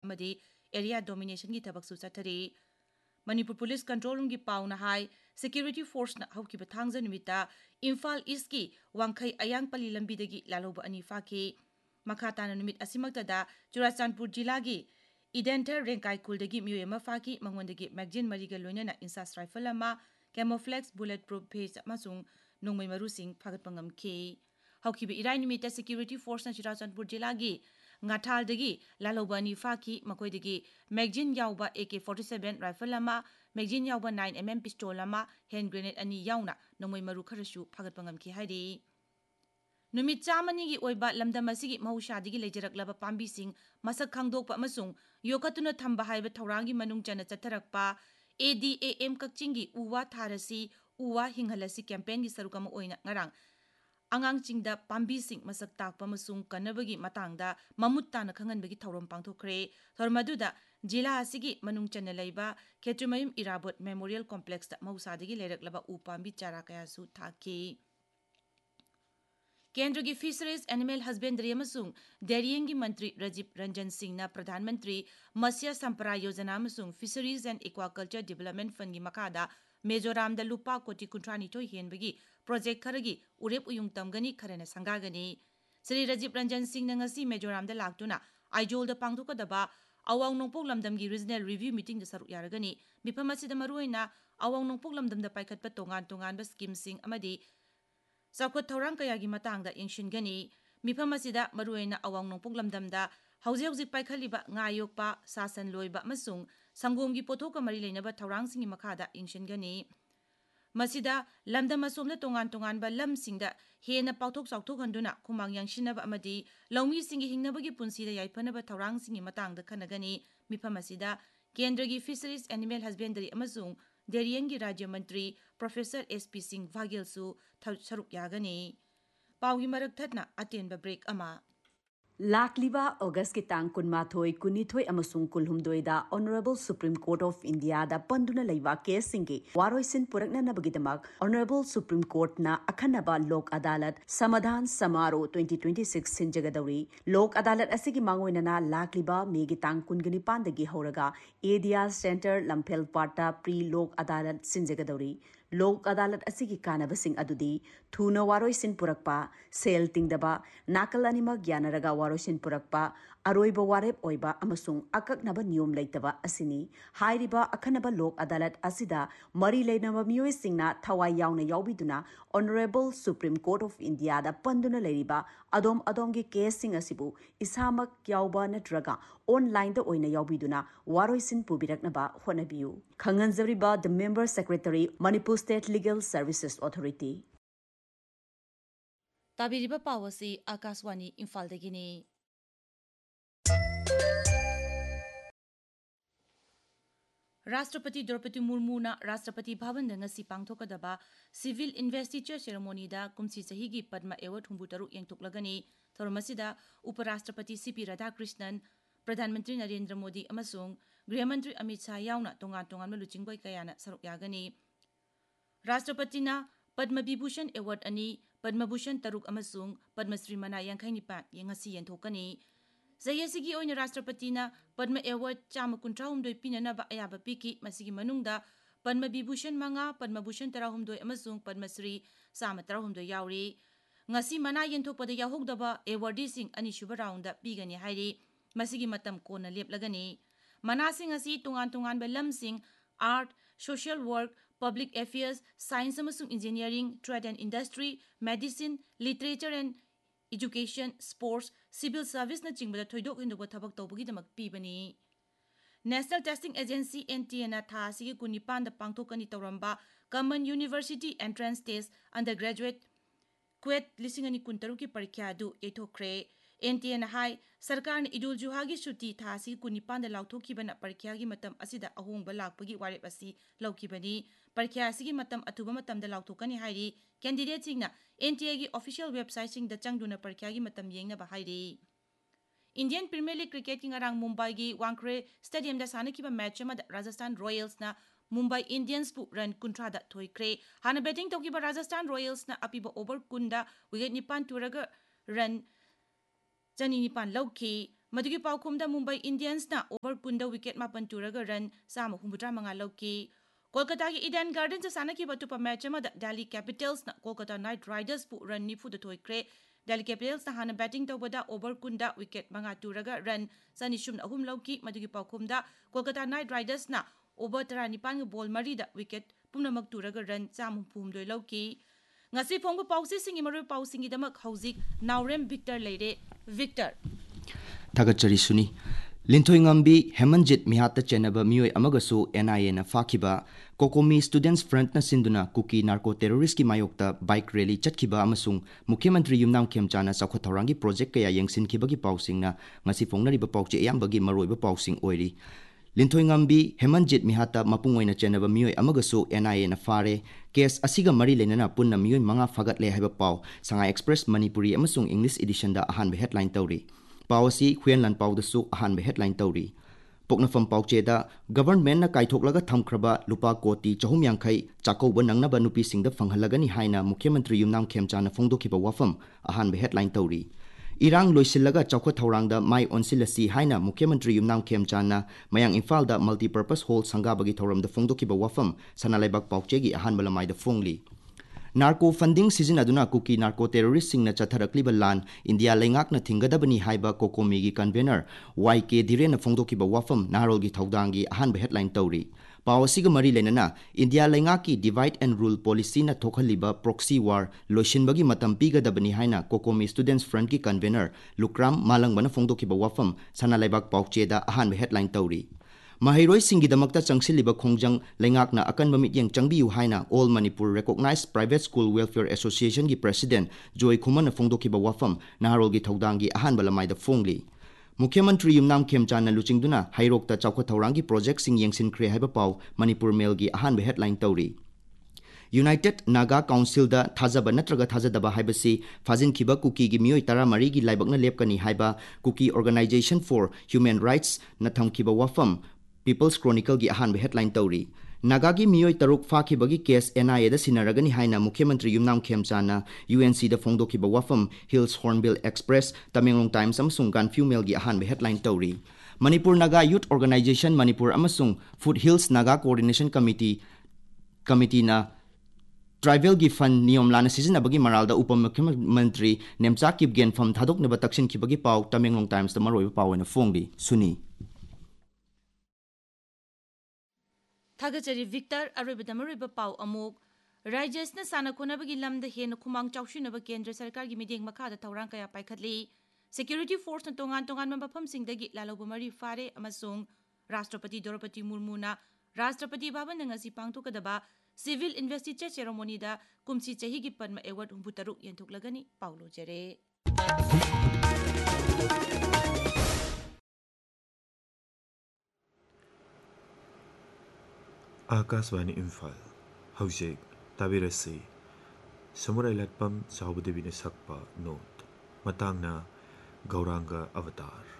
amadi area domination gi thabak su chathari Manipur Police Control Room ki pauna hai security force na hauki bathangja numita Imphal East ki wangkhai ayang pali lambi dagi laloba ani fa ki makata na numit asimakta da Churachandpur jila gi Identer Renkai Kuldagi Myu ma fa ki mangwandagi magazine mariga loina na insas rifle ama camouflage bulletproof vest amasung nongmai maru sing phagat pangam ki hauki bi irai numita security force na Churachandpur jila gi ngathal dagi laloba ani fa ki makoi dagi magazine yauba AK47 rifle ama magazine yauba 9mm pistol ama hand grenade ani yauna nongmai maru kharasu phagat pangam ki hairi Numit chamani gi oiba lamdam asigi mahusadi gi lejarak pambi sing masak khangdokpa amasung yokatuna thamba haiba thaurangi manung chana chatharakpa ADAM kakchingi uwa tharasi uwa hinghalasi campaign gi sarukama oina ngarang angang chingda pambi sing masak takpa amasung kanabagi matangda mamut tana khanganbagi thauram pangthokre thormaduda jila asigi manung chana leiba Khetrimayum Irabot Memorial Complex da mahusadi gi leraklaba u pambi chara kaya su thaki केंद्र की fisheries animal husbandry अमसुंग dairying की मंत्री राजीव रंजन सिंह ना प्रधानमंत्री मत्स्य संपदा योजना अमसुंग fisheries and aquaculture development fund की मखादा मिजोराम दा लुपा कोटी कुंट्रानिथोय हेनबगी प्रोजेक्ट खरगी उरेप उयुंग तमगनी खरेना संगागनी श्री राजीव रंजन सिंह ना ngasi मिजोराम दा लाक्तुना आइजोल दा पांगथोकदबा अवांग नोंपोक लमदम की रीजनल रिव्यू मीटिंग दा सरुक यारगनी मिफम असिदा मरुइना अवांग नोंपोक लमदम दा पाइखतपा तोंगान तोंगान बा scheme Singh अमदी Sakot Taurang Kayagi Matangda Inshingani, Mipamasida Maruena Awang Nopok Lamdamda, Hausi Paikaliba, Ngayokpa, Sasan Loiba Masung, Sangomgi Potoka Marilenaba Taurang Singi Makada Inshingani. Masida, Lamdamasumna Tongan Tongan ba Lam Singda, Hena Pautok Sautok Handuna, Kumang Yang Shinaba Amadi, Laumi Singi Hingnabagi Punsida Yaipanaba Taurang Singi Matang the Kanagani, Mipamasida, Kendragi Fisheries Animal Husbandry Amazung, Deriyangi Rajya Mantri Professor SP Singh Vaghel su saruk yagani Paugi marak thatna atenba break ama Lakliba August ki tang kunmathoi kunithoi amasung kulhumdoida Honorable Supreme Court of India da panduna leiwa case singi waroisin purakna nabagidamak Honorable Supreme Court na akhanaba Lok Adalat Samadhan Samaro 2026 sinjagadauri Lok Adalat asigi mangoina na lakliba megi tang kungani pandagi horaga Adia Center Lamphel Parta Pre Lok Adalat sinjagadauri Lok Adalat asigi kanabasing adudi thuna waroisin purakpa sel tingdaba nakal anima gyanaraga waroisin purakpa aroiba warep oiba amasung akaknaba niyom leitaba asini hairiba akhanaba Lok Adalat asida mari leinaba miyoi singna thawai yauna yaubiduna Honorable Supreme Court of India da panduna leiriba adom gi case sing asibu isamak yauba natraga online da oina yaubiduna waroisin pubiraknaba honabiu khanganjariba the member secretary Manipur State Legal Services Authority Tabiriba Pawasi Akaswani Imphal dagini Rashtrapati Draupadi Murmu na Rashtrapati Bhavan da ngasi pangthokadaba civil investiture ceremony da kumsi chahi gi Padma Award humbutaru yengthoklagani thormasida Uparashtrapati CP Radhakrishnan Pradhan Mantri Narendra Modi amasung Griha Mantri Amit Shah yauna tongan luchingbai kayana saruk yagani Rashtrapati na Padma Vibhushan Award ani Padma Bhushan Taruk amasung Padma Shri Mana Yangkhai Nipan yengasi yenthokani Zayasigi oina Rashtrapati na Padma Award chama kuntrahumdoi pinanaba ayaba piki masigi manungda Padma Vibhushan manga Padma Bhushan tarahumdoi amasung Padma Shri sama tarahumdoi yauri ngasi mana yenthokpada yahogdaba awardee sing ani shuba rounda pigani hairi masigi matam kona leplagani manasing asi tungan belam sing art social work public affairs science amasung engineering trade and industry medicine literature and education sports civil service na chingba thoidok hinduba thabak tawbagi damak pibani National Testing Agency NTA na tha asigi kunipan da pangthokani tawramba Common University Entrance Test undergraduate Kuwait lisingani kuntaruki parikya du yethokre NTN hai sarkar na Idul Juha gi shuti tha si kunipan da lauthokibana parikya gi matam asida ahongba lakpagi warep asi laukibani parikya asigi matam athuba matam da lauthokani hairi candidate singna NTA gi official website sing da changduna parikya gi matam yengna ba hairi Indian Premier League cricket king arang Mumbai gi Wankhede Stadium da sanakiba match ama Rajasthan Royals na Mumbai Indians pu run kuntra da thoikre hana betting tokiba Rajasthan Royals na apiba over kunda wicket nipan turaga run chani nipan lauki मदुगी पाउखुमदा Mumbai इंडियंसना over Kunda wicket मापन तुरगा run साम हुंबुद्रा मंगा लौकी कोलकाता की Eden garden से साना की बतुपा match अमदा Delhi Capitals ना Kolkata night Riders पु run निफुद थोइक्रे Delhi Capitals ना हाना batting तौबदा over कुंदा wicket मंगा तुरगा रन सनिशुम अहुम लौकी मदुगी पाउखुमदा कोलकाता नाइट राइडर्स ना ओवर 35 बॉल मरीदा विकेट पुनमक तुरगा रन चाम हुंफुमदोय लौकी ngasi phongba pause singi maru pausingi damak hauzik naurem victor leire victor Thagachari suni Linthoi ngambi Hemanjit mihata chenaba mioi amagasu NIA na fakiba Kokomi Students Front na sinduna kuki narco terrorist ki mayokta bike rally chatkiba amasung Mukhയമന്ത്രി Yumnam Khemchana sakhotharangi project kaya yengsin khibagi pausing na ngasi phongnari ba pauche ayambagi maroiba pausing oiri Linthoi ngambi Hemanjit mihata mapungoina chenaba mioi amagasu NIA na fare case asiga mari lenana punna mioi manga fagat le haiba pau Sanga Express Manipuri amasung English edition da ahan be headline tawri Pawasi Khwenlan Pawdasu ahan be headline tawri Poknafam Paucheda government na kaithokhlaga thamkraba lupa koti 450 chakouba nangnaba nupi singda fanghalagani haina Mukhയമന്ത്രി Yumnam Khemchana phongdokhiba wafam ahan be headline tawri Irang loisillaga chawkha thorangda mai onsilasi haina Mukhയമന്ത്രി Yumnam Khemchana mayang Imphal da multipurpose hall sangabagi thoramda phongdokhiba wafam sanalaibak pauchegi ahan balamai da phongli Narco funding season aduna kuki narco terrorist sing na chatharakliba lan India lengak na thingadabani haiba Kokomi gi convener YK Dhiren na phongdokiba wafam Narol gi thaudangi ahan be headline tawri Pawasiga mari lenana India lengak ki divide and rule policy na thokhaliba proxy war loishinbagi matam pigadabani haina Kokomi Students Front ki convener Lukram Malangbana phongdokiba wafam sanalaibak paucheda ahan be headline tawri Mahiroi Singidamakta Changsiliba Khongjang Lengakna Akan Bamityang Changbiu Haina All Manipur Recognized Private School Welfare Association gi President Joy Khumana Phongdokiba wafam Naharol gi Thaudangi ahan balamai da phongli Mukhയമന്ത്രി Yumnam Khemchana luchingduna Hairokta Chawkha Thaurangi project sing yengsin khre haiba pau Manipur Mail gi ahan be headline tawri United Naga Council da thajaba natraga thajadaba haibasi fajin khiba kuki gi mioi tara mari gi laibakna lepkani haiba Kuki Organization for Human Rights na thamkhiba wafam People's Chronicle gi ahan be headline tawri Nagagi mioi taruk fakibagi case NIA da sinaragani haina Mukhയമന്ത്രി Yumnam Khemchana UNC da phongdokhiba wafam Hills Hornbill Express Tamenglong Times amsung Ganfu Mail gi ahan be headline tawri Manipur Naga Youth Organization Manipur amasung Foothills Naga Coordination Committee na Tribal gi fund niyom lana sizinabagi maralda Upamukhyamantri Nemcha Kipgen from thadoknaba taksin khibagi pau Tamenglong Times da maroi pau na phongdi suni Thagachari Victor Arabida Mariba Pau Amuk Rajesna Sana Kunabagi Lam the Hen Kumang Chaushunaba Kendra Sarkar Gimiding Makada Tauranka Paikatli Security Force na Tongan Mabapam Sing Dagi Lalobamari Fare Amasung Rastrapati Dorapati Murmuna Rastrapati Baba Nangasi Pangtokadaba Civil Investiture Ceremony da Kumsi Chahigi Padma Award Humbutaru Yentuklagani Paulo Jere Akaswani Imphal Haujek Tabirasi Samurai Latpam Saubudebine Sakpa Note Matangna Gauranga Avatar